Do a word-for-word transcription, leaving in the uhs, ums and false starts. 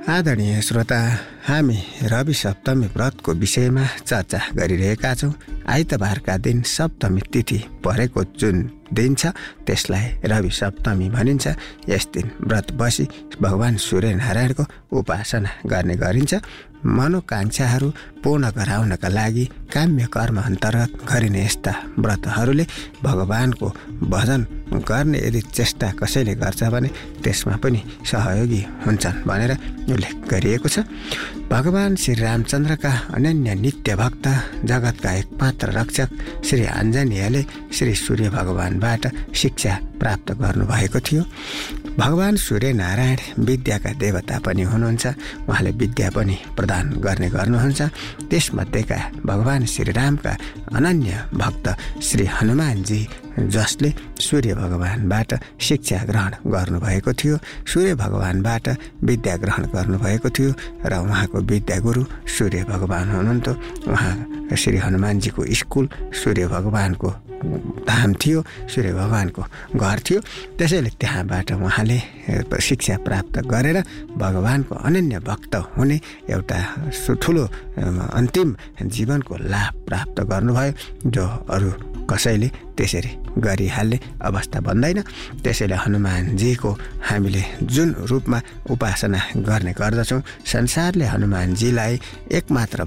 आदरणीय श्रोता, हामी रवि सप्तमी व्रतको विषयमा चर्चा गरिरहेका छौँ। आइतबारका दिन सप्तमी तिथि परेको जुन दिन छ त्यसलाई रवि सप्तमी भनिन्छ। यस दिन व्रत बसी भगवान सूर्यनारायणको उपासना गर्ने गरिन्छ। मनोकांक्षाहरू पूर्ण गराउनका लागि काम्य कर्म अन्तर्गत गरिने यस्ता व्रतहरूले भगवानको भजन गर्ने यदि चेष्टा कसैले गर्छ भने त्यसमा पनि सहयोगी हुन्छन् भनेर उल्लेख गरिएको छ। भगवान श्री रामचन्द्रका अनन्य नित्य भक्त जगतका एकमात्र रक्षक श्री आञ्जनेयले श्री सूर्य भगवानबाट शिक्षा प्राप्त गर्नुभएको थियो। भगवान सूर्यनारायण विद्याका देवता पनि हुनुहुन्छ। उहाँले विद्या पनि प्रदान गर्ने गर्नुहुन्छ। त्यसमध्येका भगवान श्रीरामका अनन्य भक्त श्री हनुमानजी जसले सूर्य भगवानबाट शिक्षा ग्रहण गर्नुभएको थियो, सूर्य भगवानबाट विद्या ग्रहण गर्नुभएको थियो र उहाँको विद्या गुरु सूर्य भगवान हुनुहुन्थ्यो। उहाँ श्री हनुमानजीको स्कुल सूर्य भगवानको धाम थियो, सूर्य भगवानको घर थियो। त्यसैले त्यहाँबाट उहाँले शिक्षा प्राप्त गरेर भगवानको अनन्य भक्त हुने एउटा ठुलो अन्तिम जीवनको लाभ प्राप्त गर्नुभयो, जो अरू कसैले त्यसरी गरिहाल्ने अवस्था बन्दैन। त्यसैले हनुमानजीको हामीले जुन रूपमा उपासना गर्ने गर्दछौँ, संसारले हनुमानजीलाई एकमात्र